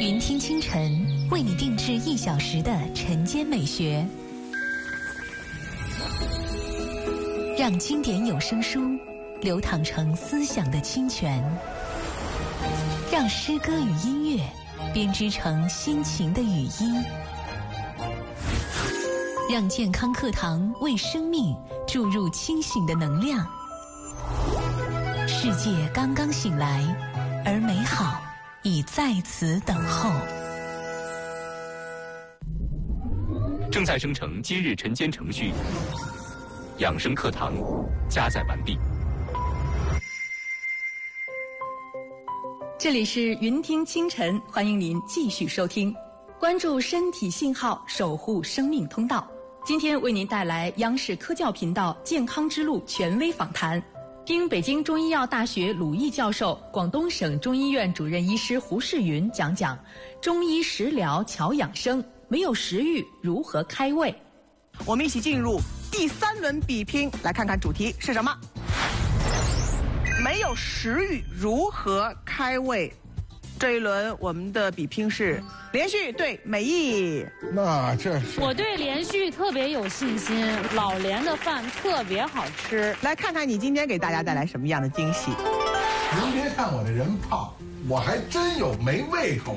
云听清晨为你定制1小时的晨间美学，让经典有声书流淌成思想的清泉，让诗歌与音乐编织成心情的语音，让健康课堂为生命注入清醒的能量。世界刚刚醒来，而美好已在此等候。 正在生成今日晨间程序，养生课堂加载完毕。 这里是云听清晨，欢迎您继续收听，关注身体信号，守护生命通道。今天为您带来央视科教频道健康之路权威访谈，听北京中医药大学鲁毅教授、广东省中医院主任医师胡世云讲讲中医食疗巧养生，没有食欲如何开胃。 我们一起进入第3轮比拼，来看看主题是什么。没有食欲如何开胃？这一轮我们的比拼是连续对美意。 那这是我对连续特别有信心，老连的饭特别好吃。 来看看你今天给大家带来什么样的惊喜。 您别看我这人胖，我还真有没胃口